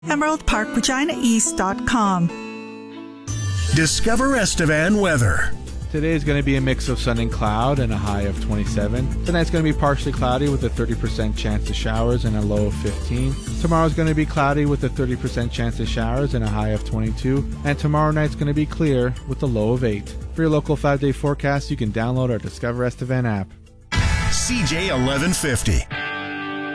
EmeraldParkReginaEast.com. Discover Estevan weather. Today is going to be a mix of sun and cloud and a high of 27. Tonight's going to be partially cloudy with a 30% chance of showers and a low of 15. Tomorrow's going to be cloudy with a 30% chance of showers and a high of 22. And tomorrow night's going to be clear with a low of 8. For your local 5-day forecast, you can download our Discover Estevan app. CJ 1150.